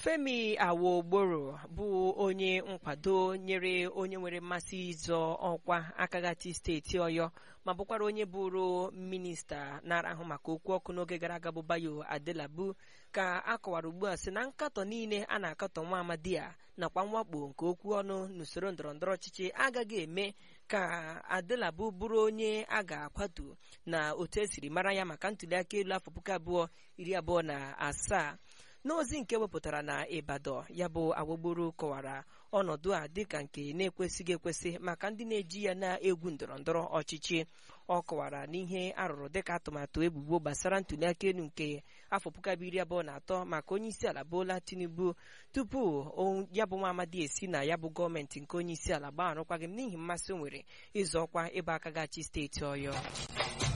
Femi Awogboro bụ onye nkwado nyere onye nwere mmasị ịzọ ọkwa Akagati steeti Ọyọ ma bụkwara onye bụrụ minista na-arahụ maka okwu ọkụ n'oge gara aga bụ Bayo Adelabu ka a kọwara ugbu a sị na nkatọ niile a na-akatọ nwa amadi a nakwa mwakpo nke okwu ọnụ n'usoro ndọrọndọrọ ọchịchị agaghị eme ka Adelabu bụrụ onye a ga-akwatu na otu esiri mara ya maka ntuliaka elu afọ 2027. N'ozi nke wepụtara na Ibadan, ya bụ Awogboro kọwara ọnọdụ a dịka nke na-ekwesịghị ekwesị maka ndị na-eji ya na-egwu ndọrọndọrọ ọchịchị. Ọ kọwara n'ihe arụrụ dịka atụmatụ ebubo gbasara ntuliaka elu nke afọ 2023 maka onye isi ala Bola Tinubu tupu ya bụ nwa amadi esi na ya bụ gọọmenti nke onye isi ala gbaa arụkwaghịm n'ihi mmasị o nwere ịzọ ọkwa ịba Akagati steeti Ọyọ.